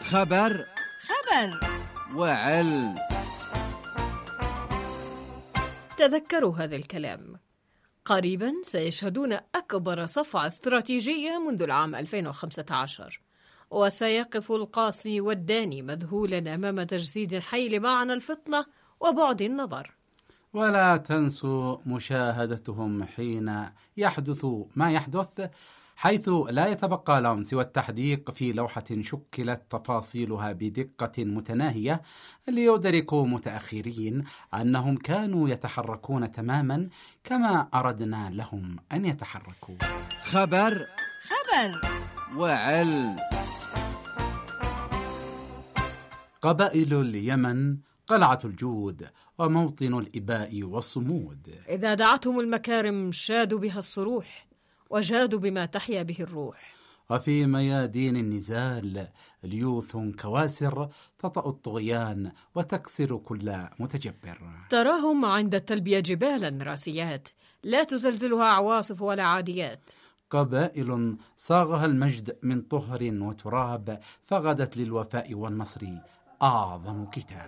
خبر وعلم. تذكروا هذا الكلام. قريبا سيشهدون أكبر صفعة استراتيجية منذ العام 2015، وسيقف القاصي والداني مذهولا أمام تجسيد حي لمعنى الفطنة وبعد النظر. ولا تنسوا مشاهدتهم حين يحدث ما يحدث، حيث لا يتبقى لهم سوى التحديق في لوحة شكلت تفاصيلها بدقة متناهية ليدرك متأخرين أنهم كانوا يتحركون تماما كما أردنا لهم أن يتحركوا. خبر وعلم. قبائل اليمن قلعة الجود وموطن الإباء والصمود. إذا دعتهم المكارم شادوا بها الصروح وجادوا بما تحيا به الروح. وفي ميادين النزال ليوث كواسر تطأ الطغيان وتكسر كل متجبر. تراهم عند التلبية جبالا راسيات لا تزلزلها عواصف ولا عاديات. قبائل صاغها المجد من طهر وتراب، فغدت للوفاء والنصر أعظم كتاب.